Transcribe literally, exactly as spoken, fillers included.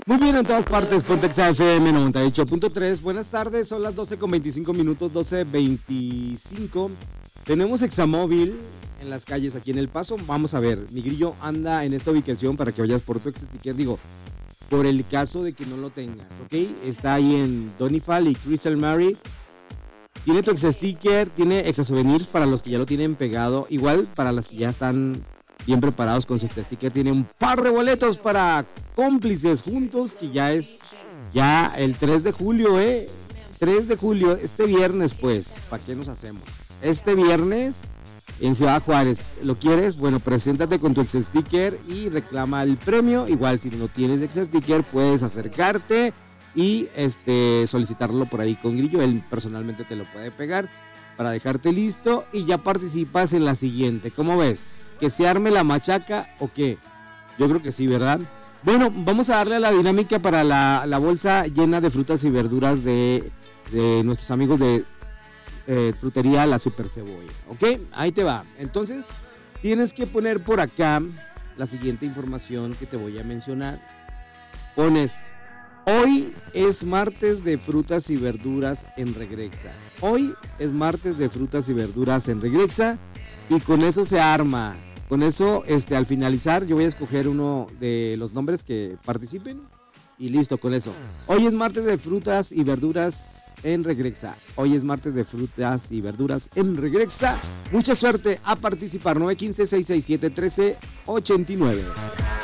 Muy bien, en todas partes, Pontexa F M noventa y ocho punto tres. Buenas tardes, son las doce con veinticinco minutos, doce veinticinco. Tenemos Examóvil en las calles aquí en El Paso. Vamos a ver, mi grillo anda en esta ubicación para que vayas por tu ex-sticker. Digo, por el caso de que no lo tengas, ¿ok? Está ahí en Donifal y Crystal Mary. Tiene tu ex-sticker, tiene ex-souvenirs para los que ya lo tienen pegado. Igual para los que ya están bien preparados con su ex-sticker, tiene un par de boletos para Cómplices Juntos, que ya es ya el tres de julio, ¿eh? tres de julio, este viernes, pues, ¿para qué nos hacemos? Este viernes en Ciudad Juárez, ¿lo quieres? Bueno, preséntate con tu ex-sticker y reclama el premio. Igual, si no tienes ex-sticker, puedes acercarte y este, solicitarlo por ahí con Grillo. Él personalmente te lo puede pegar para dejarte listo y ya participas en la siguiente. ¿Cómo ves? ¿Que se arme la machaca o qué? Yo creo que sí, ¿verdad? Bueno, vamos a darle a la dinámica para la, la bolsa llena de frutas y verduras de, de nuestros amigos de eh, frutería La Super Cebolla. ¿Ok? Ahí te va. Entonces, tienes que poner por acá la siguiente información que te voy a mencionar. Pones: hoy es martes de frutas y verduras en Regrexa. Hoy es martes de frutas y verduras en Regrexa. Y con eso se arma. Con eso, este, al finalizar, yo voy a escoger uno de los nombres que participen. Y listo, con eso. Hoy es martes de frutas y verduras en Regrexa. Hoy es martes de frutas y verduras en Regrexa. Mucha suerte a participar. nueve uno cinco, seis seis siete, uno tres ocho nueve.